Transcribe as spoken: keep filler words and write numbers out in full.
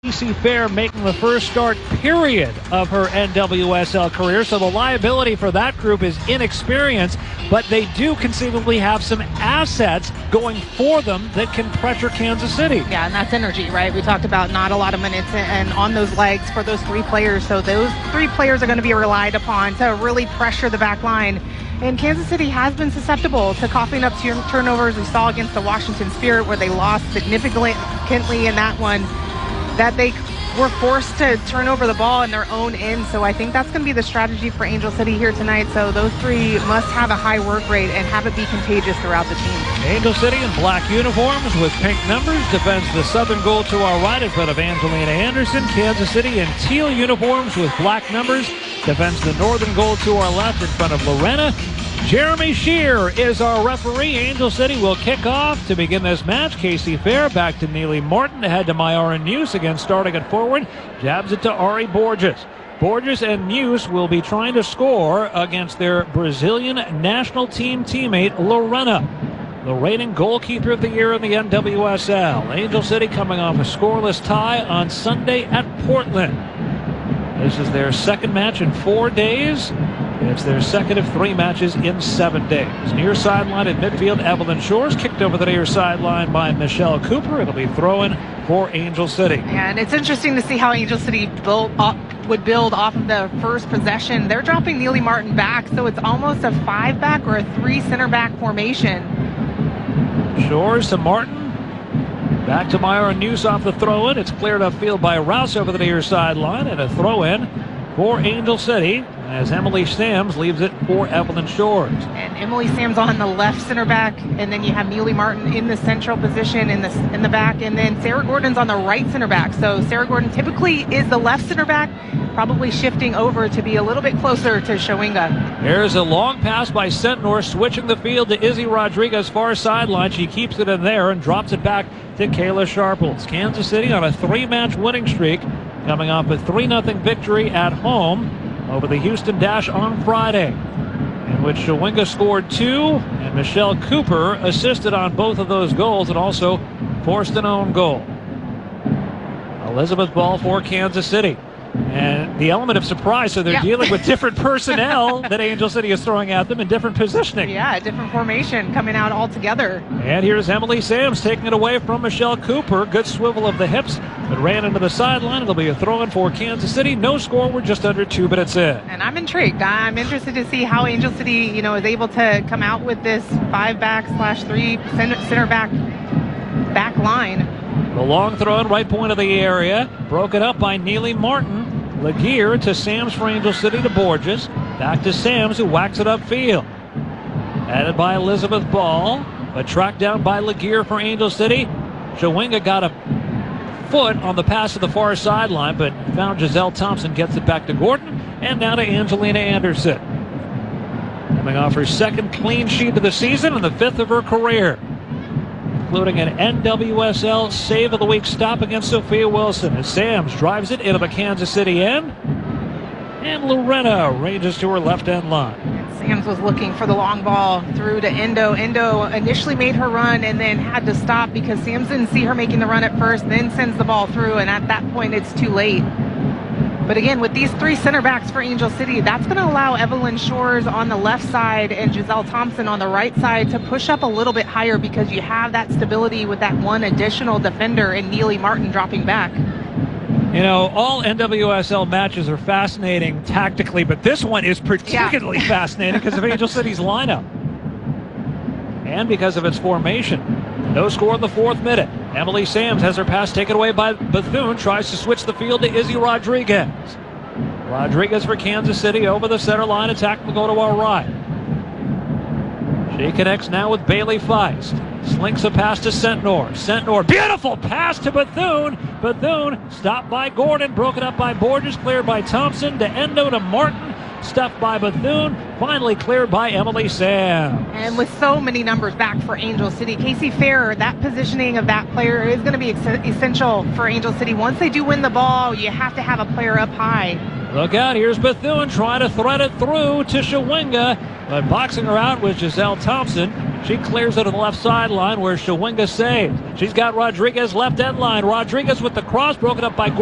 Casey Fair making the first start period of her N W S L career, so the liability for that group is inexperience, but they do conceivably have some assets going for them that can pressure Kansas City. Yeah, and that's energy, right? We talked about not a lot of minutes and on those legs for those three players, so those three players are going to be relied upon to really pressure the back line. And Kansas City has been susceptible to coughing up turnovers. We saw against the Washington Spirit where they lost significantly in that one, that they were forced to turn over the ball in their own end. So I think that's going to be the strategy for Angel City here tonight. So those three must have a high work rate and have it be contagious throughout the team. Angel City in black uniforms with pink numbers defends the southern goal to our right in front of Angelina Anderson. Kansas City in teal uniforms with black numbers defends the northern goal to our left in front of Lorena. Jeremy Shear is our referee. Angel City will kick off to begin this match. Casey Fair back to Neely Martin, ahead to Myara Muse, again starting at forward. Jabs it to Ari Borges. Borges and Muse will be trying to score against their Brazilian national team teammate, Lorena, the reigning goalkeeper of the year in the N W S L. Angel City coming off a scoreless tie on Sunday at Portland. This is their second match in four days. It's their second of three matches in seven days. Near sideline at midfield, Evelyn Shores kicked over the near sideline by Michelle Cooper. It'll be throw-in for Angel City. And it's interesting to see how Angel City built up, would build off of the first possession. They're dropping Neely Martin back, so it's almost a five-back or a three-center-back formation. Shores to Martin. Back to Myra News off the throw-in. It's cleared upfield by Rouse over the near sideline, and a throw-in for Angel City as Emily Sams leaves it for Evelyn Shores. And Emily Sams on the left center back, and then you have Neely Martin in the central position in the in the back, and then Sarah Gordon's on the right center back. So Sarah Gordon typically is the left center back, probably shifting over to be a little bit closer to Shawinga. There's a long pass by Sentnor, switching the field to Izzy Rodriguez, far sideline. She keeps it in there and drops it back to Kayla Sharples. Kansas City on a three-match winning streak, coming off a three nothing victory at home over the Houston Dash on Friday, in which Shawinga scored two, and Michelle Cooper assisted on both of those goals and also forced an own goal. Elizabeth Ball for Kansas City. And the element of surprise, so they're yeah. dealing with different personnel that Angel City is throwing at them in different positioning. Yeah, different formation coming out all together. And here's Emily Sams taking it away from Michelle Cooper. Good swivel of the hips, but ran into the sideline. It'll be a throw-in for Kansas City. No score. We're just under two minutes in. And I'm intrigued. I'm interested to see how Angel City, you know, is able to come out with this five-back slash three center, center back back line. The long throw in right point of the area, broken up by Neely Martin. Laguerre to Sams for Angel City to Borges. Back to Sams, who whacks it upfield. Added by Elizabeth Ball, but tracked down by Laguerre for Angel City. Shawinga got a foot on the pass to the far sideline, but found Giselle Thompson, gets it back to Gordon, and now to Angelina Anderson. Coming off her second clean sheet of the season and the fifth of her career, including an N W S L Save of the Week stop against Sophia Wilson, as Sams drives it into the Kansas City end, and Lorena ranges to her left end line. Sams was looking for the long ball through to Endo. Endo initially made her run and then had to stop because Sams didn't see her making the run at first, then sends the ball through, and at that point it's too late. But again, with these three center backs for Angel City, that's going to allow Evelyn Shores on the left side and Giselle Thompson on the right side to push up a little bit higher because you have that stability with that one additional defender and Neely Martin dropping back. You know, all N W S L matches are fascinating tactically, but this one is particularly yeah. fascinating because of Angel City's lineup and because of its formation. No score in the fourth minute. Emily Sams has her pass taken away by Bethune, tries to switch the field to Izzy Rodriguez. Rodriguez for Kansas City over the center line, attack will go to our right. She connects now with Bailey Feist. Slinks a pass to Sentnor. Sentnor, beautiful pass to Bethune. Bethune stopped by Gordon, broken up by Borges, cleared by Thompson, to Endo to Martin. Stuffed by Bethune, finally cleared by Emily Sams. And with so many numbers back for Angel City, Casey Fair, that positioning of that player is going to be ex- essential for Angel City. Once they do win the ball, you have to have a player up high. Look out, here's Bethune trying to thread it through to Shawinga, but boxing her out with Giselle Thompson. She clears it to the left sideline where Shawinga saved. She's got Rodriguez left end line. Rodriguez with the cross broken up by Gordon.